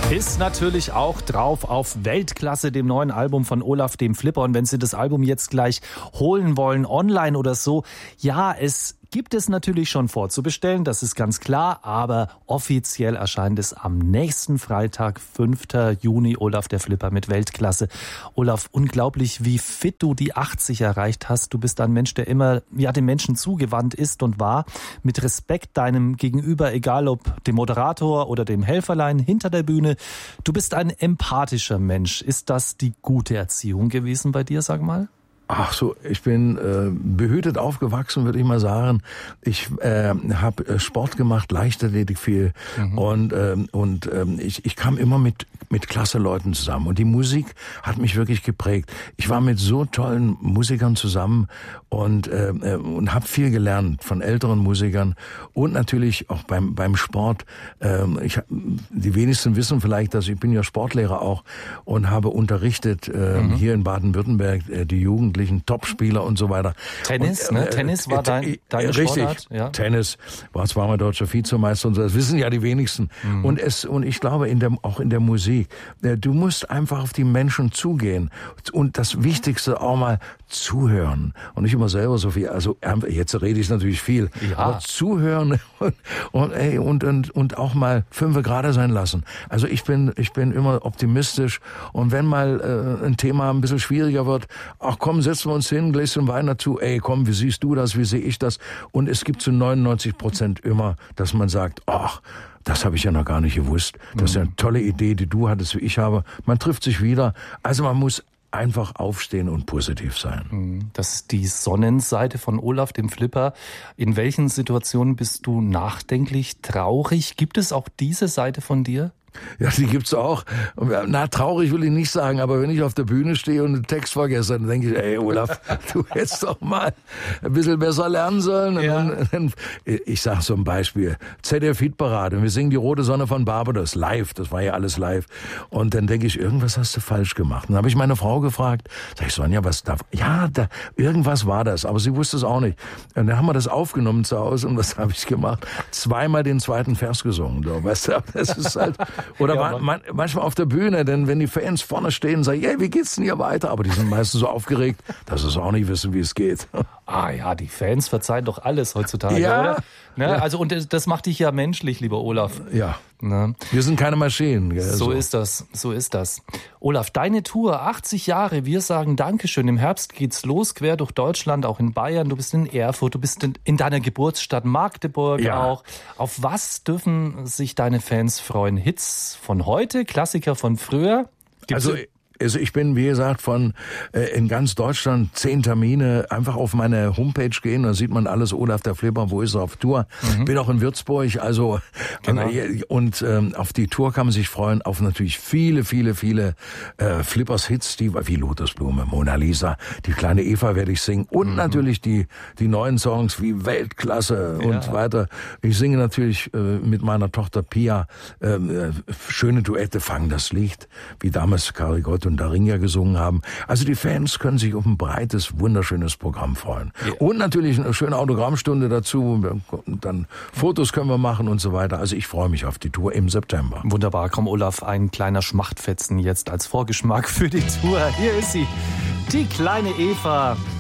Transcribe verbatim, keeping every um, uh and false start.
Ist natürlich auch drauf auf Weltklasse, dem neuen Album von Olaf, dem Flipper. Und wenn Sie das Album jetzt gleich holen wollen, online oder so, ja, es gibt es natürlich schon vorzubestellen, das ist ganz klar, aber offiziell erscheint es am nächsten Freitag, fünften Juni, Olaf der Flipper mit Weltklasse. Olaf, unglaublich, wie fit du die achtzig erreicht hast. Du bist ein Mensch, der immer ja dem Menschen zugewandt ist und war, mit Respekt deinem Gegenüber, egal ob dem Moderator oder dem Helferlein hinter der Bühne. Du bist ein empathischer Mensch. Ist das die gute Erziehung gewesen bei dir, sag mal? Ach so, ich bin äh, behütet aufgewachsen, würde ich mal sagen. Ich äh, habe Sport gemacht, Leichtathletik viel mhm. und äh, und äh, ich ich kam immer mit mit klasse Leuten zusammen und die Musik hat mich wirklich geprägt. Ich war mit so tollen Musikern zusammen und äh, und habe viel gelernt von älteren Musikern und natürlich auch beim beim Sport. Äh, ich die wenigsten wissen vielleicht, dass ich bin ja Sportlehrer auch und habe unterrichtet äh, mhm. hier in Baden-Württemberg äh, die Jugend Topspieler und so weiter. Tennis, und, äh, ne? Tennis war dein, deine richtig, Sportart? Ja. Tennis, war zweimal deutscher Vizemeister und so, das wissen ja die wenigsten. Mhm. Und es, und ich glaube, in der, auch in der Musik, du musst einfach auf die Menschen zugehen und das Wichtigste auch mal zuhören und nicht immer selber so viel, also jetzt rede ich natürlich viel, ja. aber zuhören und, und, ey, und, und, und auch mal fünfe gerade sein lassen. Also ich bin, ich bin immer optimistisch und wenn mal äh, ein Thema ein bisschen schwieriger wird, ach komm, setzen wir uns hin, Gläschen Wein dazu, ey komm, wie siehst du das, wie sehe ich das? Und es gibt zu neunundneunzig Prozent immer, dass man sagt, ach, das habe ich ja noch gar nicht gewusst. Das ist ja eine tolle Idee, die du hattest, wie ich habe. Man trifft sich wieder. Also man muss einfach aufstehen und positiv sein. Das ist die Sonnenseite von Olaf, dem Flipper. In welchen Situationen bist du nachdenklich, traurig? Gibt es auch diese Seite von dir? Ja, die gibt's auch. Na, traurig will ich nicht sagen, aber wenn ich auf der Bühne stehe und einen Text vergesse, dann denke ich, ey Olaf, du hättest doch mal ein bisschen besser lernen sollen. Ja. Und dann, ich sage so ein Beispiel, Z D F-Hitparade, wir singen die Rote Sonne von Barbados live, das war ja alles live. Und dann denke ich, irgendwas hast du falsch gemacht. Und dann habe ich meine Frau gefragt, sag ich, Sonja, was da, ja, da, irgendwas war das, aber sie wusste es auch nicht. Und dann haben wir das aufgenommen zu Hause und was habe ich gemacht? Zweimal den zweiten Vers gesungen, so, weißt du, das ist halt... Oder ja, man, manchmal auf der Bühne, denn wenn die Fans vorne stehen, sagen, hey, wie geht's denn hier weiter? Aber die sind meistens so aufgeregt, dass sie auch nicht wissen, wie es geht. Ah ja, die Fans verzeihen doch alles heutzutage, ja, oder? Ne? Ja. Also und das macht dich ja menschlich, lieber Olaf. Ja. Ne? Wir sind keine Maschinen. Gell? So, so ist das, so ist das. Olaf, deine Tour, achtzig Jahre, wir sagen Dankeschön. Im Herbst geht's los, quer durch Deutschland, auch in Bayern. Du bist in Erfurt, du bist in, in deiner Geburtsstadt Magdeburg ja. auch. Auf was dürfen sich deine Fans freuen? Hits von heute, Klassiker von früher? Gibt's also Also ich bin, wie gesagt, von äh, in ganz Deutschland zehn Termine, einfach auf meine Homepage gehen, da sieht man alles, Olaf der Flipper, wo ist er auf Tour. Mhm. Bin auch in Würzburg, also genau. äh, und ähm, auf die Tour kann man sich freuen, auf natürlich viele, viele, viele äh, Flippers-Hits, die wie Lotusblume, Mona Lisa, die kleine Eva werde ich singen und mhm. natürlich die die neuen Songs wie Weltklasse und ja. weiter. Ich singe natürlich äh, mit meiner Tochter Pia äh, schöne Duette, Fang das Licht, wie damals Kari Gott und Darinja gesungen haben. Also die Fans können sich auf ein breites, wunderschönes Programm freuen. Ja. Und natürlich eine schöne Autogrammstunde dazu. Und dann Fotos können wir machen und so weiter. Also ich freue mich auf die Tour im September. Wunderbar. Komm, Olaf, ein kleiner Schmachtfetzen jetzt als Vorgeschmack für die Tour. Hier ist sie, die kleine Eva.